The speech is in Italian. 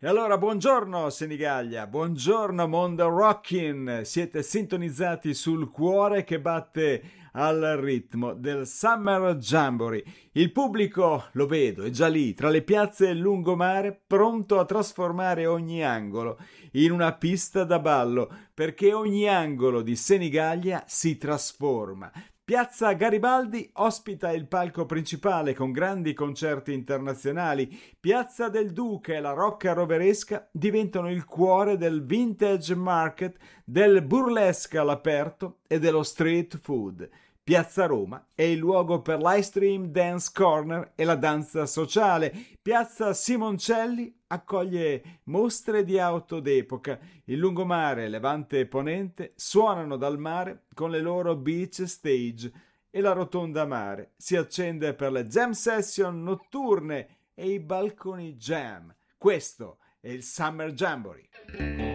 E allora buongiorno Senigallia, buongiorno mondo rockin', siete sintonizzati sul cuore che batte al ritmo del Summer Jamboree. Il pubblico, lo vedo, è già lì, tra le piazze e il lungomare, pronto a trasformare ogni angolo in una pista da ballo, perché ogni angolo di Senigallia si trasforma. Piazza Garibaldi ospita il palco principale con grandi concerti internazionali. Piazza del Duca e la Rocca Roveresca diventano il cuore del vintage market, del burlesque all'aperto e dello street food. Piazza Roma è il luogo per l'iStream Dance Corner e la danza sociale. Piazza Simoncelli accoglie mostre di auto d'epoca. Il lungomare e Levante e Ponente suonano dal mare con le loro beach stage e la rotonda mare si accende per le jam session notturne e i balconi jam. Questo è il Summer Jamboree.